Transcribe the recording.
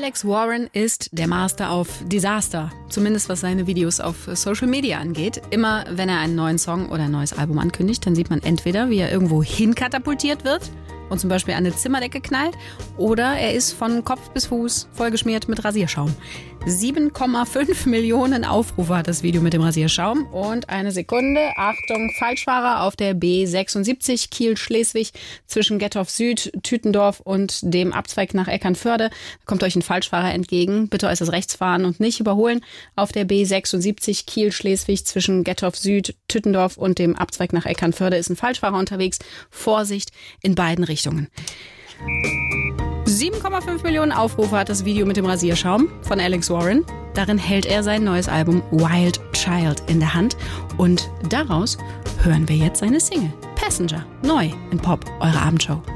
Alex Warren ist der Master of Disaster, zumindest was seine Videos auf Social Media angeht. Immer wenn er einen neuen Song oder ein neues Album ankündigt, dann sieht man entweder, wie er irgendwo hinkatapultiert wird und zum Beispiel an eine Zimmerdecke knallt, oder er ist von Kopf bis Fuß vollgeschmiert mit Rasierschaum. 7,5 Millionen Aufrufe hat das Video mit dem Rasierschaum. Und eine Sekunde, Achtung, Falschfahrer auf der B76 Kiel-Schleswig zwischen Gettorf Süd, Tütendorf und dem Abzweig nach Eckernförde. Da kommt euch ein Falschfahrer entgegen. Bitte äußerst rechts fahren und nicht überholen. Auf der B76 Kiel-Schleswig zwischen Gettorf Süd, Tütendorf und dem Abzweig nach Eckernförde ist ein Falschfahrer unterwegs. Vorsicht in beiden Richtungen. 7,5 Millionen Aufrufe hat das Video mit dem Rasierschaum von Alex Warren. Darin hält er sein neues Album Wild Child in der Hand. Und daraus hören wir jetzt seine Single Passenger, neu in Pop, eure Abendshow.